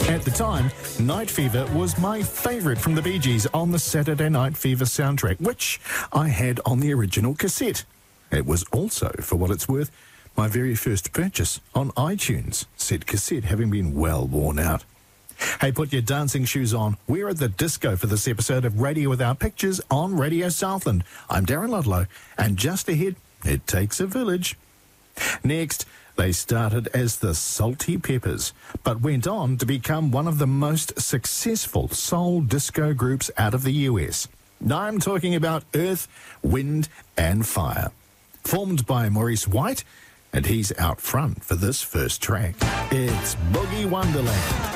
At the time, Night Fever was my favourite from the Bee Gees on the Saturday Night Fever soundtrack, which I had on the original cassette. It was also, for what it's worth, my very first purchase on iTunes, said cassette having been well worn out. Hey, put your dancing shoes on. We're at the disco for this episode of Radio Without Pictures on Radio Southland. I'm Darren Ludlow, and just ahead, It Takes a Village. Next, they started as the Salty Peppers, but went on to become one of the most successful soul disco groups out of the US. I'm talking about Earth, Wind and Fire. Formed by Maurice White, and he's out front for this first track. It's Boogie Wonderland.